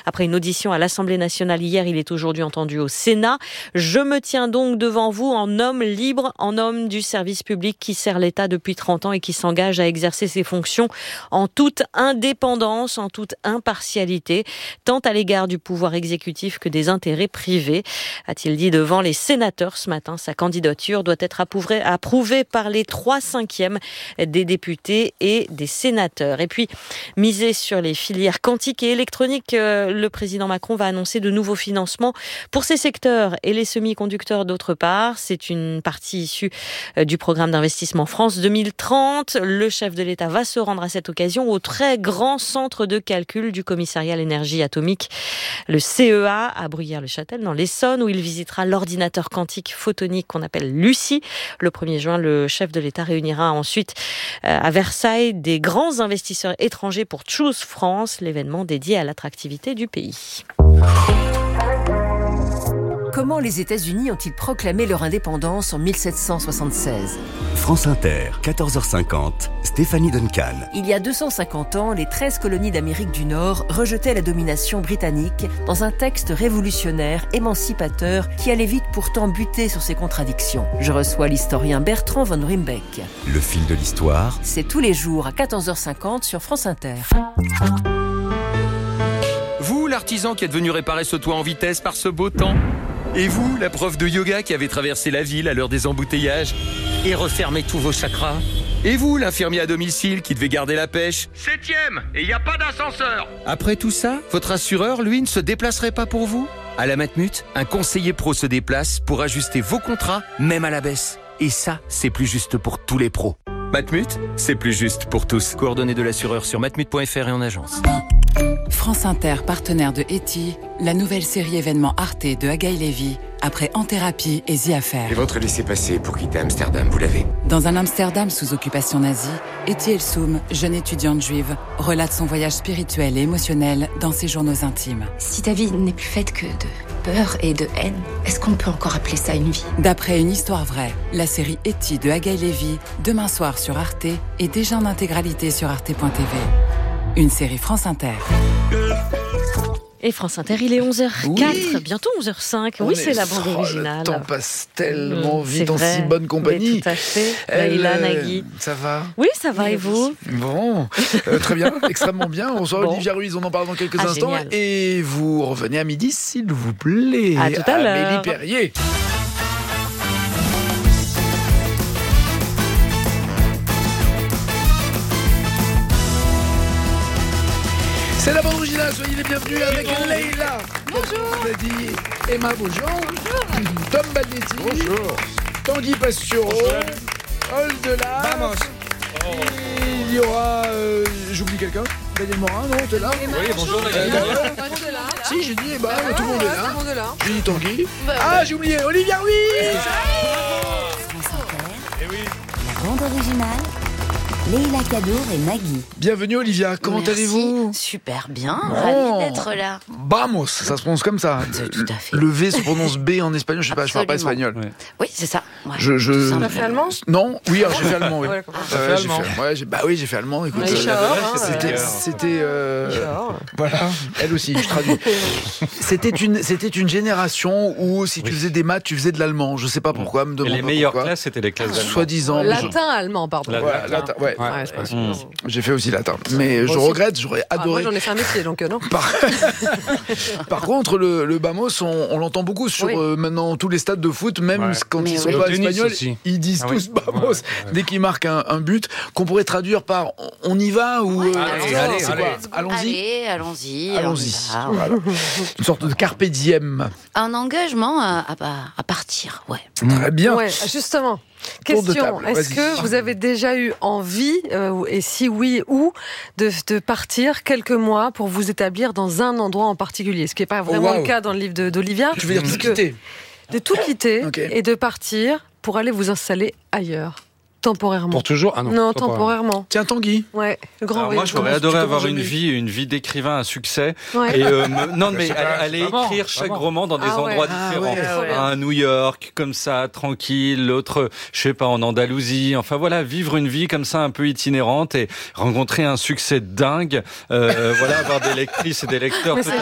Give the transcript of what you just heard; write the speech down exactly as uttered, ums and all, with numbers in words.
Après une audition à l'Assemblée nationale hier, il est aujourd'hui entendu au Sénat. Je me tiens donc devant vous en homme libre, en homme du service public qui sert l'État depuis trente ans et qui s'engage à exercer ses fonctions en toute indépendance, en toute impartialité, tant à l'égard du pouvoir exécutif que des intérêts privés, a-t-il dit devant les sénateurs ce matin. Sa candidature doit être approuvée, approuvée par les trois cinquièmes des députés et des sénateurs. Et puis, miser sur les filières quantiques et électroniques, euh, le président Macron va annoncer de nouveaux financements pour ces secteurs et les semi-conducteurs d'autre part. C'est une partie issue euh, du programme d'investissement France deux mille trente. Le chef de l'État va se rendre à cette occasion au très grand centre de calcul du commissariat à l'énergie atomique, le C E A, à Bruyères-le-Châtel, dans l'Essonne, où il visitera l'ordinateur quantique photonique qu'on appelle Lucie. Le premier juin, le chef de l'État réunira ensuite euh, à Versailles des grands investisseurs étrangers pour Choose France, l'événement dédié à l'attractivité du pays. Comment les États-Unis ont-ils proclamé leur indépendance en mille sept cent soixante-seize ? France Inter, quatorze heures cinquante, Stéphanie Duncan. Il y a deux cent cinquante ans, les treize colonies d'Amérique du Nord rejetaient la domination britannique dans un texte révolutionnaire, émancipateur, qui allait vite pourtant buter sur ses contradictions. Je reçois l'historien Bertrand von Rimbeck. Le fil de l'histoire. C'est tous les jours à quatorze heures cinquante sur France Inter. Vous, l'artisan qui êtes venu réparer ce toit en vitesse par ce beau temps ? Et vous, la prof de yoga qui avait traversé la ville à l'heure des embouteillages et refermé tous vos chakras? Et vous, l'infirmier à domicile qui devait garder la pêche? Septième, et il n'y a pas d'ascenseur. Après tout ça, votre assureur, lui, ne se déplacerait pas pour vous? À la Matmut, un conseiller pro se déplace pour ajuster vos contrats, même à la baisse. Et ça, c'est plus juste pour tous les pros. Matmut, c'est plus juste pour tous. Coordonnées de l'assureur sur matmut point f r et en agence. France Inter, partenaire de Eti, la nouvelle série événement Arte de Agaï Lévy, après En Thérapie et The Affair. Et votre laissez-passer pour quitter Amsterdam, vous l'avez? Dans un Amsterdam sous occupation nazie, Eti Elsoum, jeune étudiante juive, relate son voyage spirituel et émotionnel dans ses journaux intimes. Si ta vie n'est plus faite que de peur et de haine, est-ce qu'on peut encore appeler ça une vie? D'après une histoire vraie, la série Eti de Agaï Lévy, demain soir sur Arte et déjà en intégralité sur arte point t v. Une série France Inter. Et France Inter, il est onze heures quatre, oui. bientôt onze heures cinq. On oui, est... c'est la bande oh, originale. Le temps passe tellement mmh, vite en vrai. si bonne compagnie. Oui, tout à fait. Elle, Laïla, Nagui. Ça va? Oui, ça va, et vous? Bon, euh, très bien, extrêmement bien. On reçoit bon. Olivia Ruiz, on en parle dans quelques ah, instants. Génial. Et vous revenez à midi, s'il vous plaît. À tout à l'heure. Amélie Perrier. C'est la bande originale, soyez les bienvenus avec Leïla. Bonjour. Dit Emma Beaujean. Bonjour. Tom Baldetti. Bonjour. Tanguy Pastureau. Oldelaf. Vamos. Oh. Il y aura, euh, j'oublie quelqu'un. Daniel Morin, non, t'es là? Oui, bonjour Daniel. Euh, là. Si, j'ai dit Emma, tout le monde est là. Tout le monde est là. J'ai dit Tanguy. Bah, ah, ouais. J'ai oublié, Olivia Ruiz. Et oui. La bande originale. Leïla Kadour et Nagui. Bienvenue Olivia, comment Merci. allez-vous? Super bien, oh. Ravie d'être là. Vamos, ça se prononce comme ça. C'est tout à fait. Le V se prononce B en espagnol, je sais pas, je parle pas espagnol. Ouais. Oui, c'est ça. Ouais. Je, je... Tu as fait allemand? Non, oui, alors j'ai fait allemand, oui. Ouais, ah, euh, j'ai fait, ouais, j'ai... Bah oui, j'ai fait allemand, écoute. Euh, euh, c'était... c'était euh... voilà, elle aussi, je traduis. c'était, une, c'était une génération où si tu faisais des maths, tu faisais de l'allemand. Je sais pas pourquoi, me demande les meilleures pourquoi. classes, c'était les classes d'allemand. Soi-disant. Latin, allemand, pardon. Latin, ouais, latin, ouais. ouais, ouais c'est mmh. J'ai fait aussi latin, mais moi je aussi. regrette, j'aurais adoré. Ah, moi j'en ai fait un métier, donc euh, non. Par, Par contre, le, le Bamos, on, on l'entend beaucoup sur oui. euh, maintenant tous les stades de foot, même ouais. quand mais ils oui. sont pas espagnols, ils disent ah, tous oui. Bamos ouais, ouais. dès qu'ils marquent un, un but, qu'on pourrait traduire par on y va ou ouais, euh, allez, allez, c'est allez, quoi allons-y. Allez, allons-y, allons-y. Voilà. Une sorte de carpe diem. Un engagement à, à, à partir, ouais. Très bien. Ouais, justement. Question, est-ce Vas-y. que vous avez déjà eu envie, euh, et si oui, où, de, de partir quelques mois pour vous établir dans un endroit en particulier? Ce qui n'est pas vraiment oh, wow. le cas dans le livre de, d'Olivia. Tu veux dire tout quitter? De tout quitter okay. et de partir pour aller vous installer ailleurs. Temporairement. Pour toujours? Ah non, non temporairement. Tiens, Tanguy. Ouais, le grand. Alors moi, j'aurais adoré avoir une vie, une vie d'écrivain à succès. Ouais. Et euh, me... non, mais aller écrire chaque roman dans des ah endroits ouais. différents. Ah ouais, ouais. Un New York, comme ça, tranquille. L'autre, je sais pas, en Andalousie. Enfin voilà, vivre une vie comme ça, un peu itinérante et rencontrer un succès dingue. Euh, voilà, avoir des lectrices et des lecteurs peut-être